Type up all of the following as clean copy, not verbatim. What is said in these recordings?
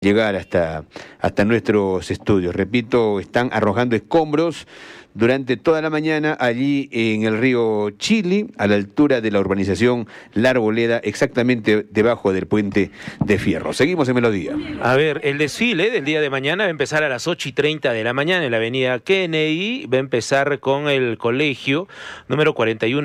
llegar hasta nuestros estudios. Repito, están arrojando escombros durante toda la mañana allí en el río Chili, a la altura de la urbanización La Arboleda, exactamente debajo del puente de Fierro. Seguimos en Melodía. A ver, el desfile del día de mañana va a empezar a las 8:30 de la mañana en la avenida Kennedy. Va a empezar con el colegio número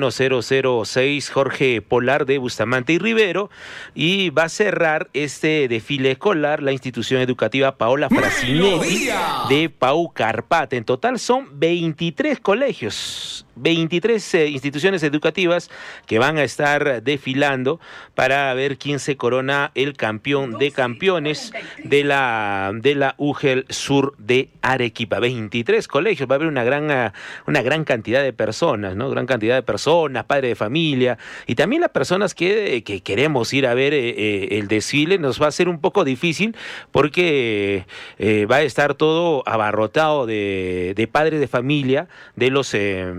41006 Jorge Polar de Bustamante y Rivero, y va a cerrar este desfile escolar la institución educativa Paola Frasinelli de Paucarpata. En total son 23 colegios, 23 instituciones educativas que van a estar desfilando para ver quién se corona el campeón de campeones de la UGEL Sur de Arequipa. 23 colegios, va a haber una gran cantidad de personas, ¿no? Gran cantidad de personas, padres de familia, y también las personas que queremos ir a ver el desfile. Nos va a ser un poco difícil porque va a estar todo abarrotado de padres de familia, de los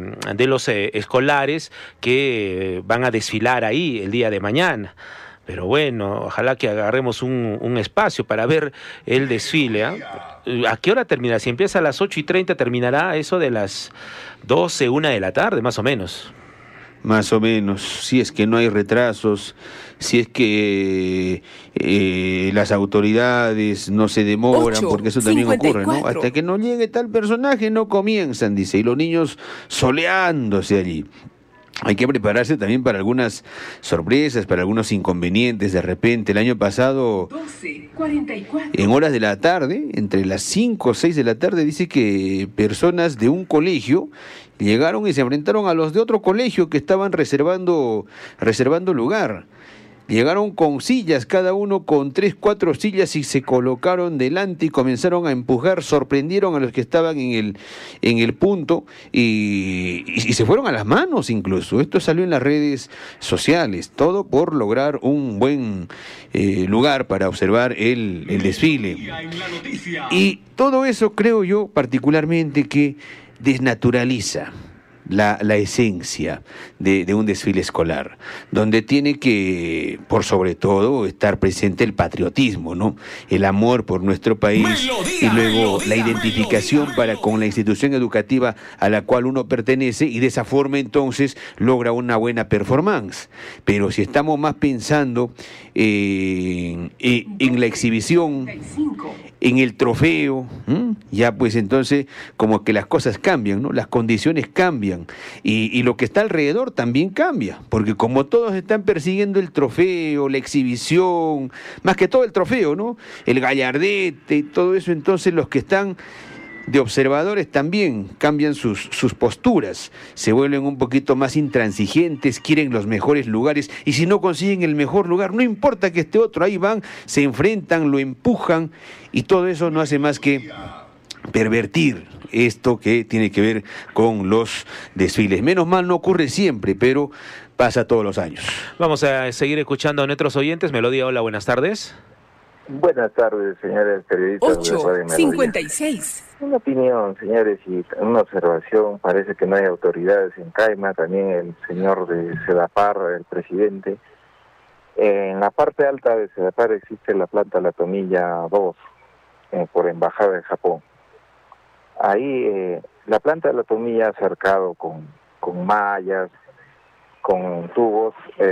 escolares que van a desfilar ahí el día de mañana. Pero bueno, ojalá que agarremos un espacio para ver el desfile, ¿eh? ¿A qué hora termina? Si empieza a las 8:30, terminará eso de las 12, 1 de la tarde, más o menos. Más o menos, si es que no hay retrasos, si es que las autoridades no se demoran, porque eso también ocurre, ¿no? Hasta que no llegue tal personaje no comienzan, dice, y los niños soleándose allí. Hay que prepararse también para algunas sorpresas, para algunos inconvenientes. De repente, el año pasado, 12:44, en horas de la tarde, entre las 5 o 6 de la tarde, dice que personas de un colegio llegaron y se enfrentaron a los de otro colegio que estaban reservando lugar. Llegaron con sillas, cada uno con 3, 4 sillas, y se colocaron delante y comenzaron a empujar, sorprendieron a los que estaban en el punto y se fueron a las manos incluso. Esto salió en las redes sociales, todo por lograr un buen lugar para observar el desfile. Y todo eso creo yo particularmente que desnaturaliza la esencia de un desfile escolar, donde tiene que, por sobre todo, estar presente el patriotismo, ¿no? El amor por nuestro país y luego la identificación con la institución educativa a la cual uno pertenece, y de esa forma entonces logra una buena performance. Pero si estamos más pensando en la exhibición, en el trofeo, ya pues entonces como que las cosas cambian, ¿no? Las condiciones cambian y lo que está alrededor también cambia, porque como todos están persiguiendo el trofeo, la exhibición, más que todo el trofeo, ¿no? El gallardete y todo eso, entonces los que están de observadores también cambian sus posturas, se vuelven un poquito más intransigentes, quieren los mejores lugares, y si no consiguen el mejor lugar, no importa que esté otro, ahí van, se enfrentan, lo empujan, y todo eso no hace más que pervertir esto que tiene que ver con los desfiles. Menos mal no ocurre siempre, pero pasa todos los años. Vamos a seguir escuchando a nuestros oyentes. Melodía, hola, buenas tardes. Buenas tardes, señores periodistas. 8:56. Una opinión, señores, y una observación. Parece que no hay autoridades en Caima, también el señor de Sedapar, el presidente. En la parte alta de Sedapar existe la planta La Tomilla 2, por Embajada de Japón. Ahí la planta de La Tomilla ha cercado con mallas, con tubos.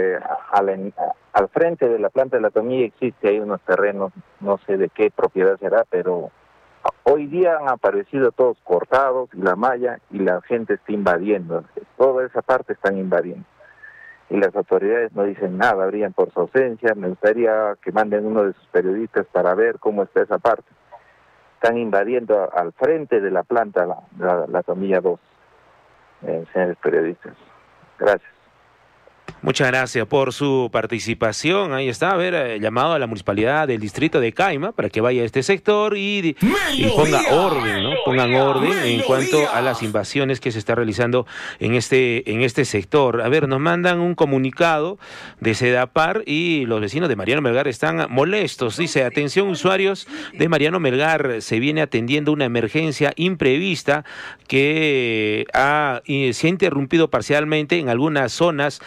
Al frente de la planta de La Tomilla existe ahí unos terrenos, no sé de qué propiedad será, pero hoy día han aparecido todos cortados, y la malla, y la gente está invadiendo, toda esa parte están invadiendo. Y las autoridades no dicen nada, brillan por su ausencia. Me gustaría que manden uno de sus periodistas para ver cómo está esa parte. Están invadiendo al frente de la planta la Tomilla 2, señores periodistas. Gracias. Muchas gracias por su participación. Ahí está, a ver, llamado a la municipalidad del distrito de Caima para que vaya a este sector y ponga orden, ¿no? Pongan orden en cuanto a las invasiones que se está realizando en este sector. A ver, nos mandan un comunicado de Sedapar y los vecinos de Mariano Melgar están molestos. Dice, atención usuarios de Mariano Melgar, se viene atendiendo una emergencia imprevista que se ha interrumpido parcialmente en algunas zonas de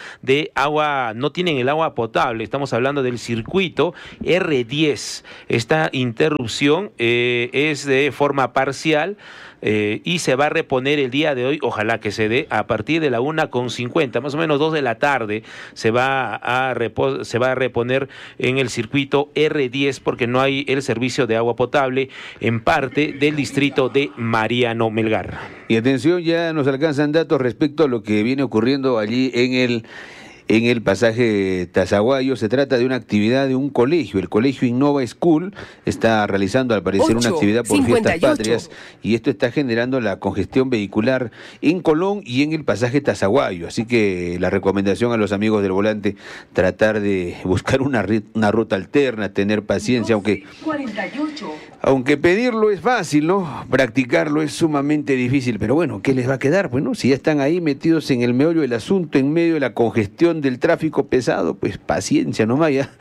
no tienen el agua potable. Estamos hablando del circuito R10. Esta interrupción es de forma parcial. Y se va a reponer el día de hoy, ojalá que se dé a partir de la 1:50, más o menos 2 de la tarde, se va a reponer en el circuito R10 porque no hay el servicio de agua potable en parte del distrito de Mariano Melgar. Y atención, ya nos alcanzan datos respecto a lo que viene ocurriendo allí en el pasaje Tazaguayo. Se trata de una actividad de un colegio, el Colegio Innova School está realizando al parecer una actividad por 58. Fiestas patrias, y esto está generando la congestión vehicular en Colón y en el pasaje Tazaguayo, así que la recomendación a los amigos del volante, tratar de buscar una ruta alterna, tener paciencia, aunque pedirlo es fácil, ¿no? Practicarlo es sumamente difícil, pero bueno, ¿qué les va a quedar? Bueno, si ya están ahí metidos en el meollo del asunto, en medio de la congestión del tráfico pesado, pues paciencia nomás ya.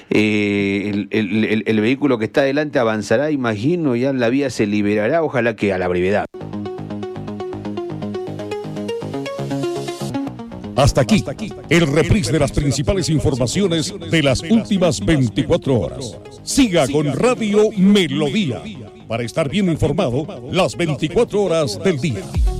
El vehículo que está adelante avanzará, imagino, ya la vía se liberará, ojalá que a la brevedad. Hasta aquí, el reprise de las principales informaciones de las últimas 24 horas. Siga con Radio Melodía para estar bien informado las 24 horas del día.